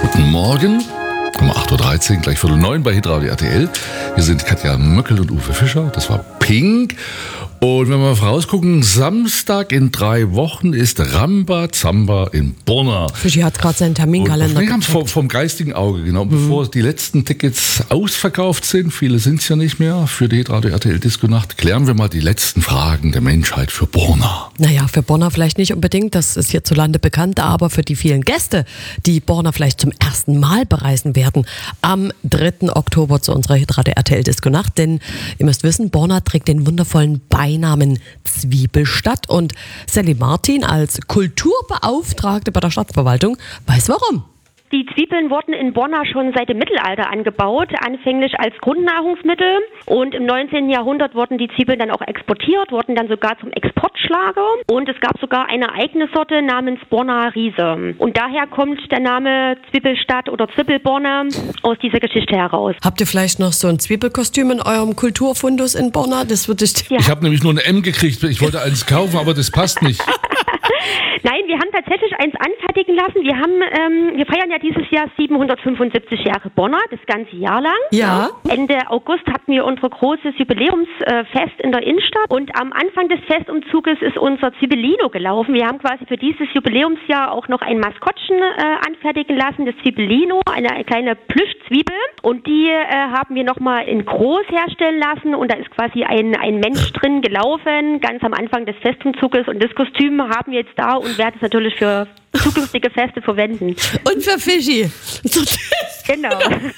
Guten Morgen, um 8.13 Uhr, gleich 8:45 bei Hitradio RTL. Hier sind Katja Möckel und Uwe Fischer, das war Pink. Und wenn wir mal vorausgucken, Samstag in 3 Wochen ist Rambazamba in Borna. Fischi hat gerade seinen Terminkalender. Wir haben es vom geistigen Auge, genau. Bevor die letzten Tickets ausverkauft sind, viele sind es ja nicht mehr, für die Hitradio RTL Disco Nacht, klären wir mal die letzten Fragen der Menschheit für Borna. Naja, für Borna vielleicht nicht unbedingt, das ist hierzulande bekannt, aber für die vielen Gäste, die Borna vielleicht zum ersten Mal bereisen werden, am 3. Oktober zu unserer Hitradio RTL Disco Nacht. Denn ihr müsst wissen, Borna trägt den wundervollen Beinamen Zwiebelstadt und Sally Martin als Kulturbeauftragte bei der Stadtverwaltung weiß warum. Die Zwiebeln wurden in Borna schon seit dem Mittelalter angebaut, anfänglich als Grundnahrungsmittel. Und im 19. Jahrhundert wurden die Zwiebeln dann auch exportiert, wurden dann sogar zum Exportschlager. Und es gab sogar eine eigene Sorte namens Borna Riese. Und daher kommt der Name Zwiebelstadt oder Zwiebelborna aus dieser Geschichte heraus. Habt ihr vielleicht noch so ein Zwiebelkostüm in eurem Kulturfundus in Borna? Das würde ich... Ich habe nämlich nur eine M gekriegt. Ich wollte eins kaufen, aber das passt nicht. Nein, wir haben tatsächlich eins anfertigen lassen. Wir feiern ja dieses Jahr 775 Jahre Borna, das ganze Jahr lang. Ja. Ende August hatten wir unser großes Jubiläumsfest in der Innenstadt und am Anfang des Festumzuges ist unser Zwiebelino gelaufen. Wir haben quasi für dieses Jubiläumsjahr auch noch ein Maskottchen anfertigen lassen, das Zwiebelino, eine kleine Plüschzwiebel, und die haben wir nochmal in groß herstellen lassen und da ist quasi ein Mensch drin gelaufen, ganz am Anfang des Festumzuges, und das Kostüm haben wir jetzt da und werden es natürlich für zukünftige Feste verwenden. Und für Fischi. Genau.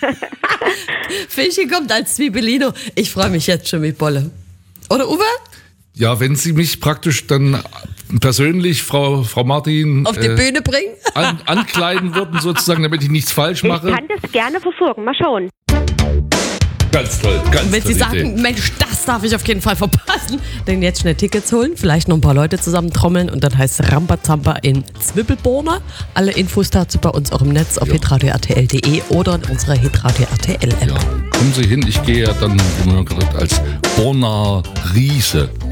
Fischi kommt als Zwiebelino. Ich freue mich jetzt schon wie Bolle. Oder Uwe? Ja, wenn Sie mich praktisch dann persönlich, Frau Martin, auf die Bühne bringen? Ankleiden würden sozusagen, damit ich nichts falsch mache. Ich kann das gerne versuchen. Mal schauen. Ganz toll, ganz toll. Wenn Sie sagen, Mensch, das darf ich auf jeden Fall verpassen, dann jetzt schnell Tickets holen, vielleicht noch ein paar Leute zusammentrommeln und dann heißt es Rambazamba in Zwiebelborna. Alle Infos dazu bei uns auch im Netz auf hitradio-rtl.de oder in unserer Hitradio RTL App. Ja, kommen Sie hin, ich gehe ja dann, wie man gesagt hat, als Borna Riese.